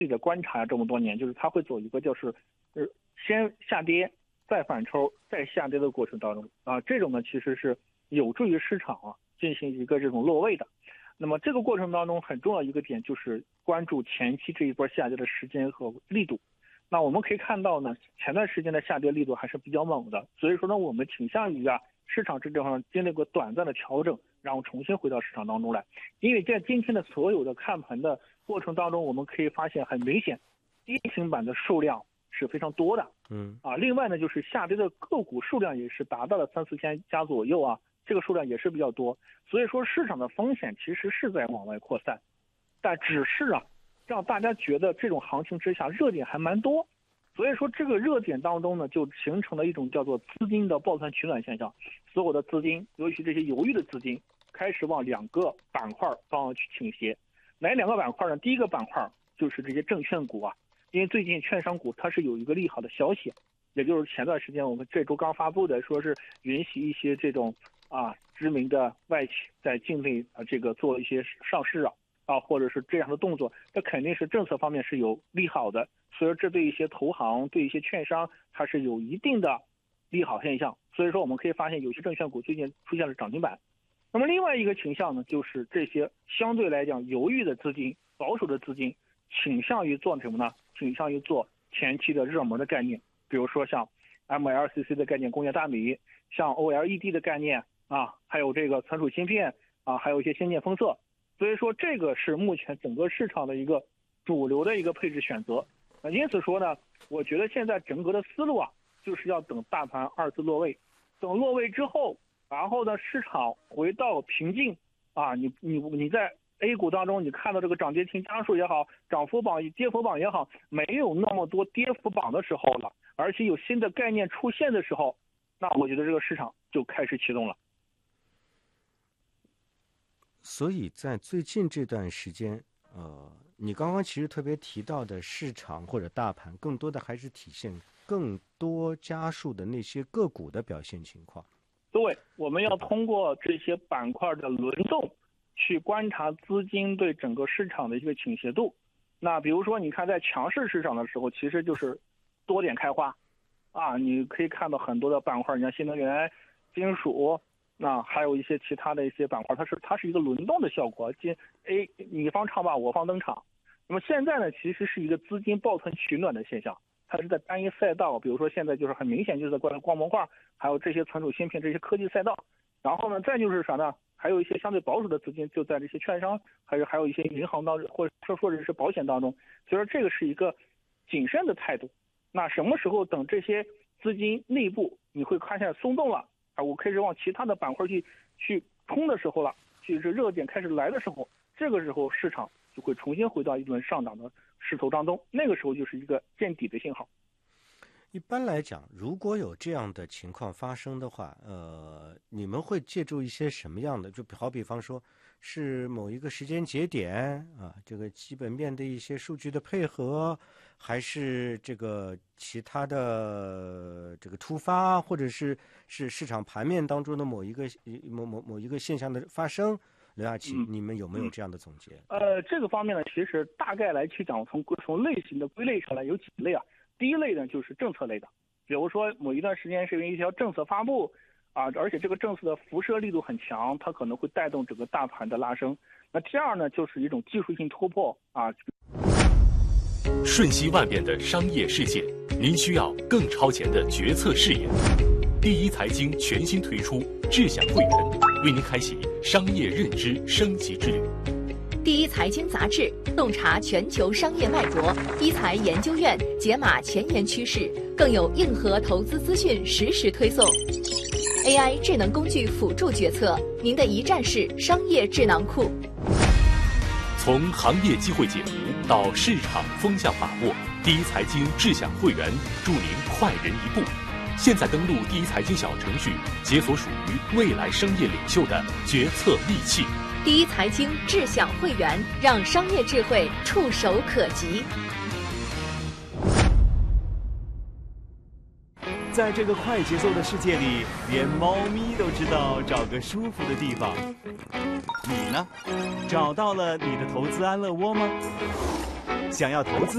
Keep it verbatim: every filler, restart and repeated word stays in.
的观察这么多年，就是它会走一个就是呃先下跌再反抽再下跌的过程当中啊，这种呢其实是有助于市场啊进行一个这种落位的。那么这个过程当中很重要一个点就是关注前期这一波下跌的时间和力度。那我们可以看到呢，前段时间的下跌力度还是比较猛的，所以说呢，我们倾向于啊，市场这地方经历过短暂的调整，然后重新回到市场当中来。因为在今天的所有的看盘的过程当中，我们可以发现很明显，跌停板的数量是非常多的， 嗯啊，另外呢，就是下跌的个股数量也是达到了三四千家左右啊，这个数量也是比较多，所以说市场的风险其实是在往外扩散，但只是啊。让大家觉得这种行情之下热点还蛮多，所以说这个热点当中呢，就形成了一种叫做资金的抱团取暖现象。所有的资金，尤其这些犹豫的资金，开始往两个板块方向去倾斜。哪两个板块呢？第一个板块就是这些证券股啊，因为最近券商股它是有一个利好的消息，也就是前段时间我们这周刚发布的，说是允许一些这种啊知名的外企在境内啊这个做一些上市啊。啊，或者是这样的动作，这肯定是政策方面是有利好的，所以说这对一些投行、对一些券商，它是有一定的利好现象。所以说我们可以发现，有些证券股最近出现了涨停板。那么另外一个倾向呢，就是这些相对来讲犹豫的资金、保守的资金，倾向于做什么呢？倾向于做前期的热门的概念，比如说像 M L C C 的概念、工业大米，像 O L E D 的概念啊，还有这个存储芯片啊，还有一些先进封测。所以说这个是目前整个市场的一个主流的一个配置选择。那因此说呢，我觉得现在整个的思路啊，就是要等大盘二次落位，等落位之后，然后呢市场回到平静啊，你你你在 A 股当中你看到这个涨跌停家数也好，涨幅榜、跌幅榜也好，没有那么多跌幅榜的时候了，而且有新的概念出现的时候，那我觉得这个市场就开始启动了。 所以在最近这段时间，呃，你刚刚其实特别提到的市场或者大盘，更多的还是体现更多家数的那些个股的表现情况。 对，我们要通过这些板块的轮动，去观察资金对整个市场的一个倾斜度。那比如说，你看在强势市场的时候，其实就是多点开花，啊，你可以看到很多的板块，你像新能源、金属。那还有一些其他的一些板块，它是它是一个轮动的效果，今 A 你方唱罢我方登场。那么现在呢，其实是一个资金抱团取暖的现象，它是在单一赛道，比如说现在就是很明显就是在光光模块，还有这些存储芯片这些科技赛道。然后呢，再就是啥呢？还有一些相对保守的资金就在这些券商，还有还有一些银行当中，或者说说是保险当中。所以说这个是一个谨慎的态度。那什么时候等这些资金内部你会发现松动了？啊，我开始往其他的板块去去冲的时候了，就是热点开始来的时候，这个时候市场就会重新回到一轮上涨的势头当中，那个时候就是一个见底的信号。 一般来讲，如果有这样的情况发生的话，呃，你们会借助一些什么样的？就好比方说，是某一个时间节点啊，这个基本面的一些数据的配合，还是这个其他的这个突发，或者是是市场盘面当中的某一个某某某一个现象的发生？刘亚奇， 嗯、 你们有没有这样的总结？ 呃，这个方面呢，其实大概来去讲，从从类型的归类上来有几类啊。第一类呢就是政策类的，比如说某一段时间是因为一条政策发布啊，而且这个政策的辐射力度很强，它可能会带动整个大盘的拉升。那第二呢，就是一种技术性突破啊。 瞬息万变的商业世界，您需要更超前的决策视野。第一财经全新推出智享会员，为您开启商业认知升级之旅。 第一财经杂志洞察全球商业脉搏，一财研究院解码前沿趋势，更有硬核投资资讯实时推送。A I 智能工具辅助决策，您的一站式商业智囊库。 从行业机会解读到市场风向把握，第一财经智享会员助您快人一步。现在登录第一财经小程序，解锁属于未来商业领袖的决策利器。 第一财经智享会员，让商业智慧触手可及。 在这个快节奏的世界里，连猫咪都知道找个舒服的地方。你呢？找到了你的投资安乐窝吗？想要投资？